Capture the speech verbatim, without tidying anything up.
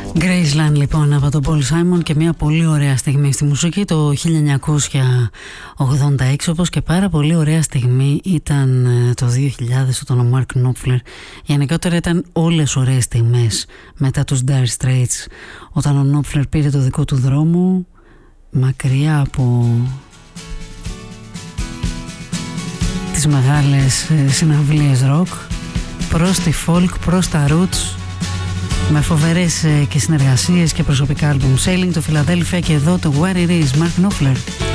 Graceland λοιπόν από τον Paul Simon και μια πολύ ωραία στιγμή στη μουσική το χίλια εννιακόσια ογδόντα έξι, όπως και πάρα πολύ ωραία στιγμή ήταν το δύο χιλιάδες όταν ο Mark Knopfler, γενικότερα ήταν όλες ωραίες στιγμές μετά τους Dire Straits, όταν ο Knopfler πήρε το δικό του δρόμο μακριά από τις μεγάλες συναυλίες rock προς τη folk, προς τα roots, με φοβερές και συνεργασίες και προσωπικά άλμπουμ. Sailing to Philadelphia και εδώ το What It Is, Mark Knopfler.